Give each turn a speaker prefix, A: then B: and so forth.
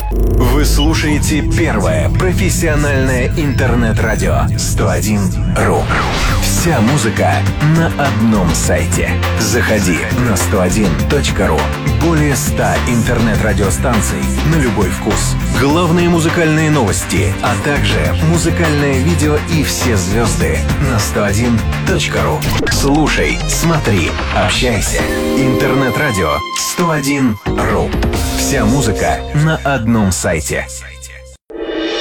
A: Вы слушаете первое профессиональное интернет-радио 101.ru. Вся музыка на одном сайте. Заходи на 101.ru. Более 100 интернет-радиостанций на любой вкус. Главные музыкальные новости, а также музыкальное видео и все звезды на 101.ru. Слушай, смотри, общайся. Интернет-радио 101.ru. Вся музыка на одном сайте.